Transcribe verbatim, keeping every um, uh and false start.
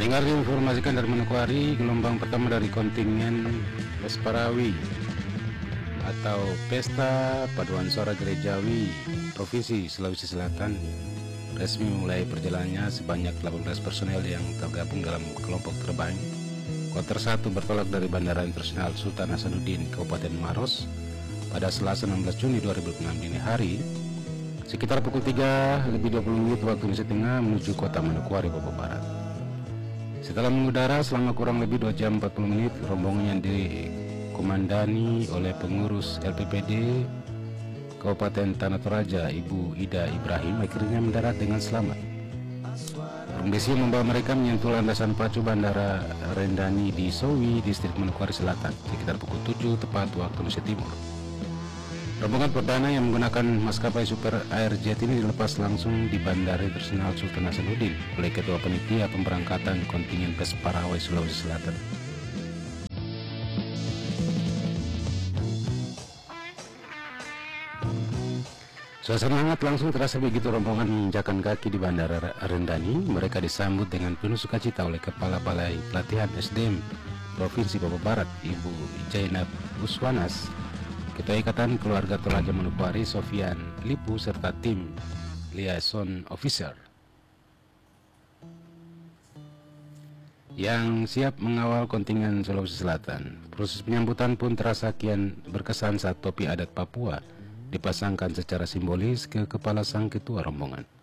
Dengar diinformasikan dari Manokwari, gelombang pertama dari kontingen Pesparawi atau Pesta Paduan Suara Gerejawi Provinsi Sulawesi Selatan resmi memulai perjalanannya. Sebanyak delapan belas personel yang tergabung dalam kelompok terbang Kloter satu bertolak dari Bandara Internasional Sultan Hasanuddin, Kabupaten Maros pada Selasa enam belas Juni dua ribu enam dini hari sekitar pukul tiga lebih dua puluh menit waktu Indonesia Tengah menuju kota Manokwari, Papua Barat. Setelah mengudara selama kurang lebih dua jam empat puluh menit, rombongan yang dikomandani oleh pengurus L P P D Kabupaten Tanah Toraja, Ibu Ida Ibrahim, akhirnya mendarat dengan selamat. Burung besi membawa mereka menyentuh landasan pacu Bandara Rendani di Sowi, distrik Manokwari Selatan, sekitar pukul tujuh tepat waktu Indonesia Timur. Rombongan perdana yang menggunakan maskapai Super Air Jet ini dilepas langsung di Bandara Internasional Sultan Hasanuddin oleh Ketua Panitia Pemberangkatan Kontingen Pesparawi Sulawesi Selatan. Suasana hangat langsung terasa begitu rombongan menginjakan kaki di Bandara Rendani. Mereka disambut dengan penuh sukacita oleh Kepala Balai Pelatihan S D M Provinsi Papua Barat, Ibu Jainab Uswanas, Ketua Ikatan Keluarga Toraja Manokwari Sofian Lipu, serta tim liaison officer yang siap mengawal kontingen Sulawesi Selatan. Proses penyambutan pun terasa kian berkesan saat topi adat Papua dipasangkan secara simbolis ke kepala sang ketua rombongan.